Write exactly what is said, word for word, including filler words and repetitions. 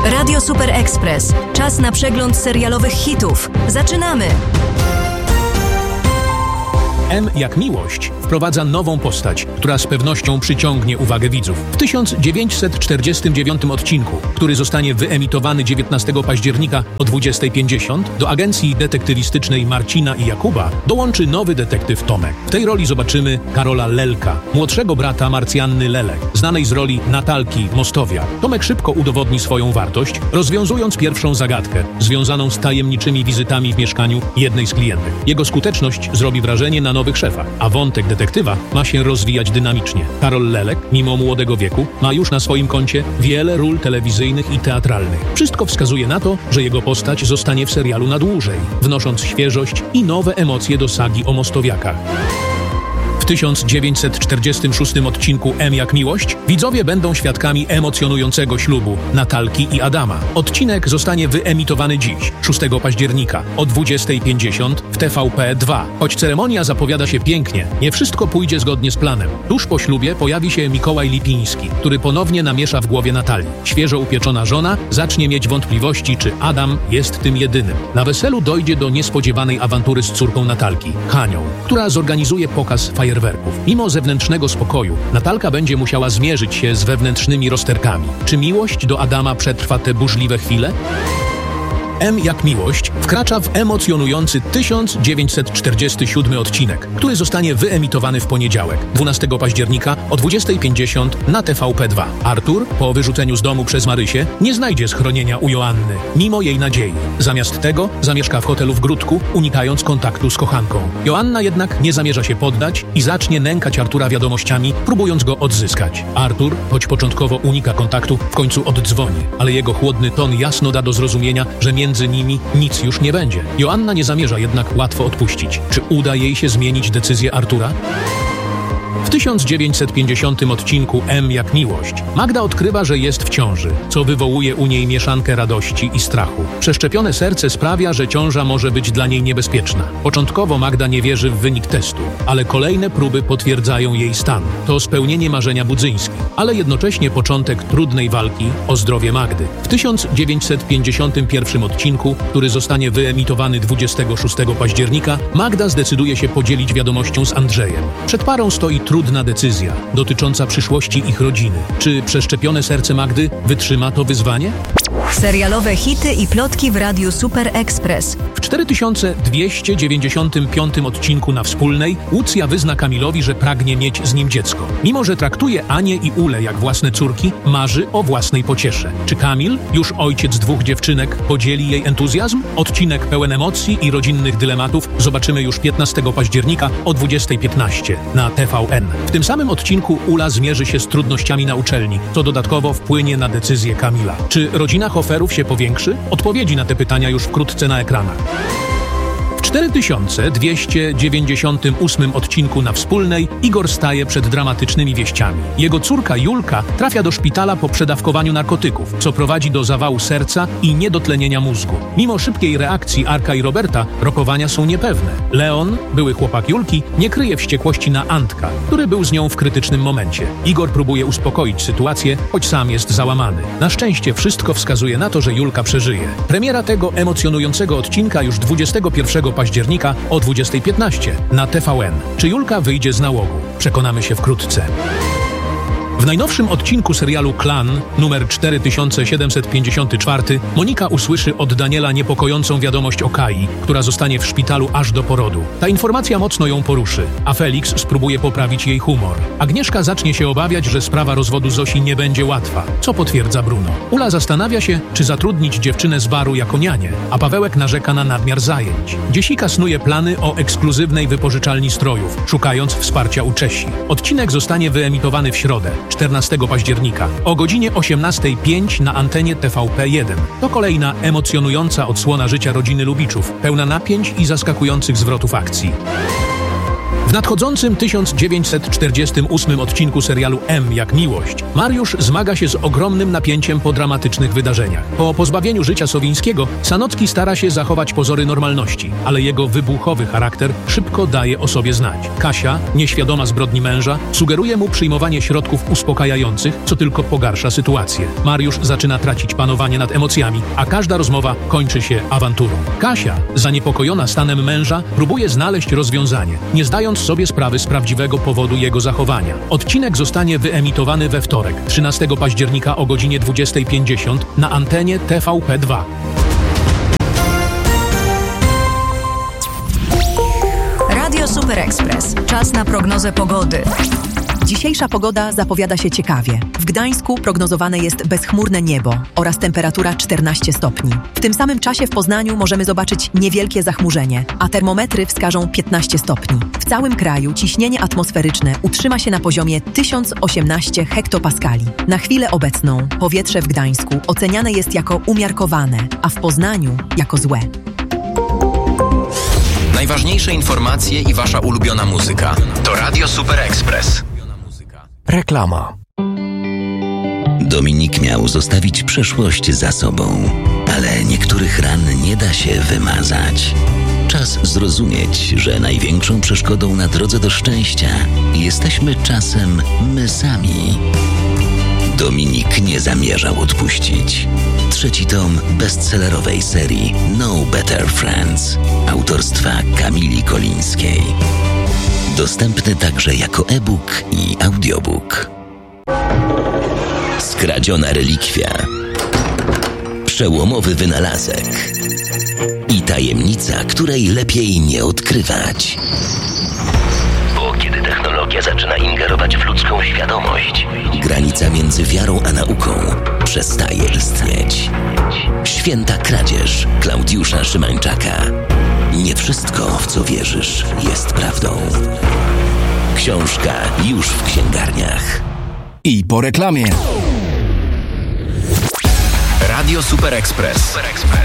Radio Super Express. Czas na przegląd serialowych hitów. Zaczynamy! M jak miłość wprowadza nową postać, która z pewnością przyciągnie uwagę widzów. W tysiąc dziewięćset czterdziestym dziewiątym odcinku, który zostanie wyemitowany dziewiętnastego października o dwudziestej pięćdziesiąt, do agencji detektywistycznej Marcina i Jakuba dołączy nowy detektyw Tomek. W tej roli zobaczymy Karola Lelka, młodszego brata Marcjanny Lelek, znanej z roli Natalki Mostowiak. Tomek szybko udowodni swoją wartość, rozwiązując pierwszą zagadkę, związaną z tajemniczymi wizytami w mieszkaniu jednej z klientek. Jego skuteczność zrobi wrażenie na nowych szefach, a wątek detektywa ma się rozwijać dynamicznie. Karol Lelek, mimo młodego wieku, ma już na swoim koncie wiele ról telewizyjnych i teatralnych. Wszystko wskazuje na to, że jego postać zostanie w serialu na dłużej, wnosząc świeżość i nowe emocje do sagi o Mostowiakach. W tysiąc dziewięćset czterdziestym szóstym odcinku M jak miłość widzowie będą świadkami emocjonującego ślubu Natalki i Adama. Odcinek zostanie wyemitowany dziś, szóstego października o dwudziestej pięćdziesiąt w T V P dwa. Choć ceremonia zapowiada się pięknie, nie wszystko pójdzie zgodnie z planem. Tuż po ślubie pojawi się Mikołaj Lipiński, który ponownie namiesza w głowie Natalii. Świeżo upieczona żona zacznie mieć wątpliwości, czy Adam jest tym jedynym. Na weselu dojdzie do niespodziewanej awantury z córką Natalki, Hanią, która zorganizuje pokaz fajerwerków. Mimo zewnętrznego spokoju, Natalka będzie musiała zmierzyć się z wewnętrznymi rozterkami. Czy miłość do Adama przetrwa te burzliwe chwile? M jak miłość wkracza w emocjonujący tysiąc dziewięćset czterdziesty siódmy odcinek, który zostanie wyemitowany w poniedziałek, dwunastego października o dwudziestej pięćdziesiąt na T V P dwa. Artur, po wyrzuceniu z domu przez Marysię, nie znajdzie schronienia u Joanny, mimo jej nadziei. Zamiast tego zamieszka w hotelu w Gródku, unikając kontaktu z kochanką. Joanna jednak nie zamierza się poddać i zacznie nękać Artura wiadomościami, próbując go odzyskać. Artur, choć początkowo unika kontaktu, w końcu oddzwoni, ale jego chłodny ton jasno da do zrozumienia, że między Między nimi nic już nie będzie. Joanna nie zamierza jednak łatwo odpuścić. Czy uda jej się zmienić decyzję Artura? W tysiąc dziewięćset pięćdziesiątym odcinku M jak miłość Magda odkrywa, że jest w ciąży, co wywołuje u niej mieszankę radości i strachu. Przeszczepione serce sprawia, że ciąża może być dla niej niebezpieczna. Początkowo Magda nie wierzy w wynik testu, ale kolejne próby potwierdzają jej stan. To spełnienie marzenia Budzyńskich, ale jednocześnie początek trudnej walki o zdrowie Magdy. W tysiąc dziewięćset pięćdziesiątym pierwszym odcinku, który zostanie wyemitowany dwudziestego szóstego października, Magda zdecyduje się podzielić wiadomością z Andrzejem. Przed parą stoi trudna decyzja dotycząca przyszłości ich rodziny. Czy przeszczepione serce Magdy wytrzyma to wyzwanie? Serialowe hity i plotki w Radiu Super Express. W cztery tysiące dwieście dziewięćdziesiątym piątym odcinku na Wspólnej Łucja wyzna Kamilowi, że pragnie mieć z nim dziecko. Mimo że traktuje Anię i Ulę jak własne córki, marzy o własnej pociesze. Czy Kamil, już ojciec dwóch dziewczynek, podzieli jej entuzjazm? Odcinek pełen emocji i rodzinnych dylematów zobaczymy już piętnastego października o dwudziestej piętnaście na T V N. W tym samym odcinku Ula zmierzy się z trudnościami na uczelni, co dodatkowo wpłynie na decyzję Kamila. Czy rodzina Hoferów się powiększy? Odpowiedzi na te pytania już wkrótce na ekranach. W cztery tysiące dwieście dziewięćdziesiątym ósmym odcinku na Wspólnej Igor staje przed dramatycznymi wieściami. Jego córka Julka trafia do szpitala po przedawkowaniu narkotyków, co prowadzi do zawału serca i niedotlenienia mózgu. Mimo szybkiej reakcji Arka i Roberta, rokowania są niepewne. Leon, były chłopak Julki, nie kryje wściekłości na Antka, który był z nią w krytycznym momencie. Igor próbuje uspokoić sytuację, choć sam jest załamany. Na szczęście wszystko wskazuje na to, że Julka przeżyje. Premiera tego emocjonującego odcinka już dwudziestego pierwszego października o dwudziestej piętnaście na T V N. Czy Julka wyjdzie z nałogu? Przekonamy się wkrótce. W najnowszym odcinku serialu Klan, numer cztery tysiące siedemset pięćdziesiąty czwarty, Monika usłyszy od Daniela niepokojącą wiadomość o Kai, która zostanie w szpitalu aż do porodu. Ta informacja mocno ją poruszy, a Felix spróbuje poprawić jej humor. Agnieszka zacznie się obawiać, że sprawa rozwodu Zosi nie będzie łatwa, co potwierdza Bruno. Ula zastanawia się, czy zatrudnić dziewczynę z baru jako nianię, a Pawełek narzeka na nadmiar zajęć. Dziesika snuje plany o ekskluzywnej wypożyczalni strojów, szukając wsparcia u Czesi. Odcinek zostanie wyemitowany w środę, czternastego października o godzinie osiemnastej pięć na antenie T V P jeden. To kolejna emocjonująca odsłona życia rodziny Lubiczów, pełna napięć i zaskakujących zwrotów akcji. W nadchodzącym tysiąc dziewięćset czterdziestym ósmym odcinku serialu M jak miłość Mariusz zmaga się z ogromnym napięciem po dramatycznych wydarzeniach. Po pozbawieniu życia Sowińskiego Sanocki stara się zachować pozory normalności, ale jego wybuchowy charakter szybko daje o sobie znać. Kasia, nieświadoma zbrodni męża, sugeruje mu przyjmowanie środków uspokajających, co tylko pogarsza sytuację. Mariusz zaczyna tracić panowanie nad emocjami, a każda rozmowa kończy się awanturą. Kasia, zaniepokojona stanem męża, próbuje znaleźć rozwiązanie, nie zdając sobie sprawy z prawdziwego powodu jego zachowania. Odcinek zostanie wyemitowany we wtorek, trzynastego października o godzinie dwudziestej pięćdziesiąt na antenie T V P dwa. Radio Super Express. Czas na prognozę pogody. Dzisiejsza pogoda zapowiada się ciekawie. W Gdańsku prognozowane jest bezchmurne niebo oraz temperatura czternaście stopni. W tym samym czasie w Poznaniu możemy zobaczyć niewielkie zachmurzenie, a termometry wskażą piętnaście stopni. W całym kraju ciśnienie atmosferyczne utrzyma się na poziomie tysiąc osiemnaście hektopaskali. Na chwilę obecną powietrze w Gdańsku oceniane jest jako umiarkowane, a w Poznaniu jako złe. Najważniejsze informacje i wasza ulubiona muzyka. To Radio Super Express. Reklama. Dominik miał zostawić przeszłość za sobą, ale niektórych ran nie da się wymazać. Czas zrozumieć, że największą przeszkodą na drodze do szczęścia jesteśmy czasem my sami. Dominik nie zamierzał odpuścić. Trzeci tom bestsellerowej serii No Better Friends autorstwa Kamili Kolińskiej. Dostępny także jako e-book i audiobook. Skradziona relikwia. Przełomowy wynalazek. I tajemnica, której lepiej nie odkrywać. Bo kiedy technologia zaczyna ingerować w ludzką świadomość, granica między wiarą a nauką przestaje istnieć. Święta kradzież Klaudiusza Szymańczaka. Nie wszystko, w co wierzysz, jest prawdą. Książka już w księgarniach. I po reklamie. Radio Super Express.